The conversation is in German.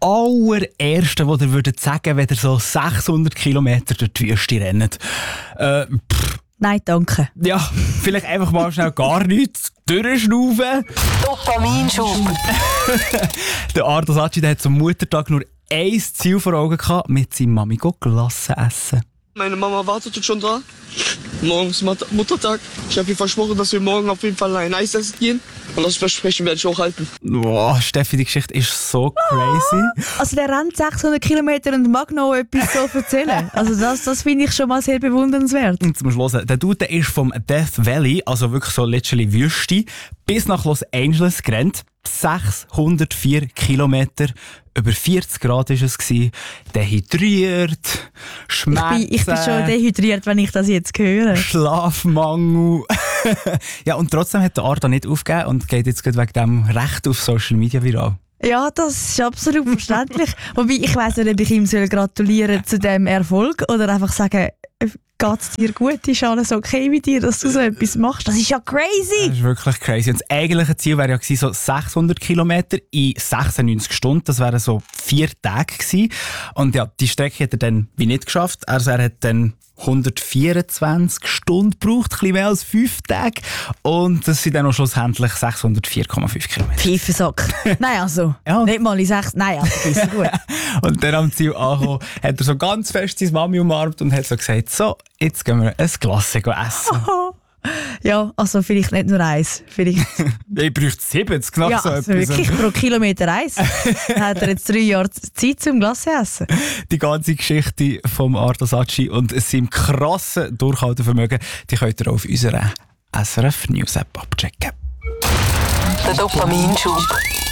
allererste, was ihr würdet sagen, wenn ihr so 600 Kilometer durch die Wüste rennt? Nein, danke. Ja, vielleicht einfach mal schnell gar nichts durchschnaufen. Dopaminschub. Der Ardo Sacchi hat zum Muttertag nur ein Ziel vor Augen gehabt, mit seiner Mami Glasse essen. Meine Mama wartet schon da. Morgens Muttertag. Ich habe ihr versprochen, dass wir morgen auf jeden Fall ein Eis essen gehen. Und das Versprechen werde ich auch halten. Boah, Steffi, die Geschichte ist so crazy. Also der rennt 600 Kilometer und mag noch etwas so erzählen. Also das finde ich schon mal sehr bewundernswert. Und zum Schluss, der Dude ist vom Death Valley, also wirklich so literally Wüste, bis nach Los Angeles gerannt. 604 Kilometer, über 40 Grad war es, dehydriert, Schmerzen. Ich bin schon dehydriert, wenn ich das jetzt höre. Schlafmangel. Ja, und trotzdem hat der Arda nicht aufgegeben und geht jetzt gerade wegen dem recht auf Social Media viral. Ja, das ist absolut verständlich. Wobei, ich weiss nicht, ob ich ihm gratulieren zu diesem Erfolg oder einfach sagen, geht's dir gut, ist alles okay mit dir, dass du so etwas machst? Das ist ja crazy! Das ist wirklich crazy. Und das eigentliche Ziel wäre ja gewesen, so 600 Kilometer in 96 Stunden. Das wären so 4 Tage gewesen. Und ja, die Strecke hat er dann wie nicht geschafft. Also er hat dann 124 Stunden gebraucht, ein bisschen mehr als 5 Tage. Und das sind dann auch schlussendlich 604,5 Kilometer. Pfeifensack. Nein, also, Ja. nicht mal in 6. Nein, also, ist gut. Und dann am Ziel angekommen, hat er so ganz fest seine Mami umarmt und hat so gesagt, so, jetzt gehen wir ein Glas essen. Ja, also vielleicht nicht nur eins. Vielleicht, Ich bräuchte 70 nach ja, so also etwas. wirklich pro Kilometer eins. Hat er jetzt 3 Jahre Zeit zum Glas essen. Die ganze Geschichte vom Ardo Sacchi und seinem krassen Durchhaltevermögen, die könnt ihr auf unserer SRF News App abchecken. Der Dopaminschub.